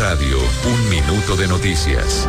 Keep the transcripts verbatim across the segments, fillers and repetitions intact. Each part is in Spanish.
Radio, un minuto de noticias.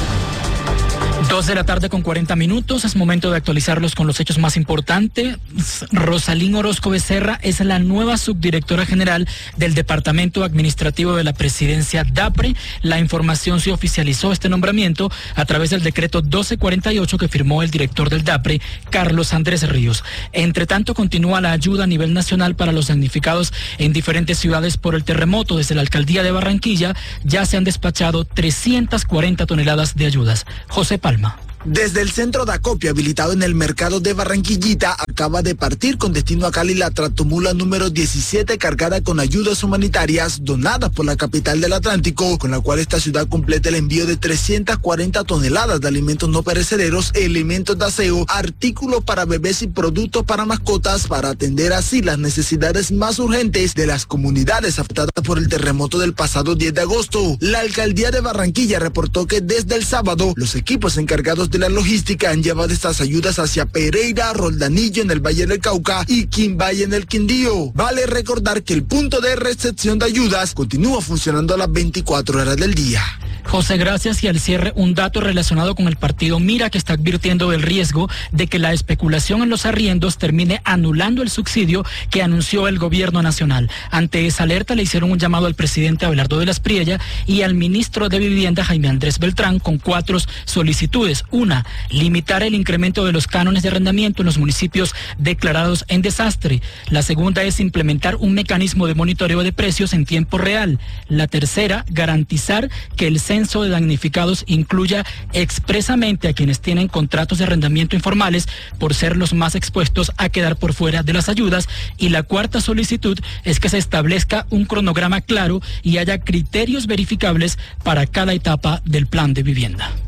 Dos de la tarde con cuarenta minutos, es momento de actualizarlos con los hechos más importantes. Rosalín Orozco Becerra es la nueva subdirectora general del Departamento Administrativo de la Presidencia DAPRE. La información se oficializó este nombramiento a través del decreto doce cuarenta y ocho que firmó el director del DAPRE, Carlos Andrés Ríos. Entre tanto, continúa la ayuda a nivel nacional para los damnificados en diferentes ciudades por el terremoto. Desde la alcaldía de Barranquilla ya se han despachado trescientas cuarenta toneladas de ayudas. José Palma. Desde el centro de acopio habilitado en el mercado de Barranquillita, acaba de partir con destino a Cali la tractomula número diecisiete cargada con ayudas humanitarias donadas por la capital del Atlántico, con la cual esta ciudad completa el envío de trescientas cuarenta toneladas de alimentos no perecederos, elementos de aseo, artículos para bebés y productos para mascotas, para atender así las necesidades más urgentes de las comunidades afectadas por el terremoto del pasado diez de agosto. La alcaldía de Barranquilla reportó que desde el sábado los equipos encargados de la logística han llevado estas ayudas hacia Pereira, Roldanillo en el Valle del Cauca y Quimbaya en el Quindío. Vale recordar que el punto de recepción de ayudas continúa funcionando a las veinticuatro horas del día. José, gracias. Y al cierre, un dato relacionado con el partido Mira, que está advirtiendo del riesgo de que la especulación en los arriendos termine anulando el subsidio que anunció el gobierno nacional. Ante esa alerta le hicieron un llamado al presidente Abelardo de las Priella y al ministro de Vivienda Jaime Andrés Beltrán con cuatro solicitudes. Una, limitar el incremento de los cánones de arrendamiento en los municipios declarados en desastre. La segunda es implementar un mecanismo de monitoreo de precios en tiempo real. La tercera, garantizar que el censo de damnificados incluya expresamente a quienes tienen contratos de arrendamiento informales por ser los más expuestos a quedar por fuera de las ayudas. Y la cuarta solicitud es que se establezca un cronograma claro y haya criterios verificables para cada etapa del plan de vivienda.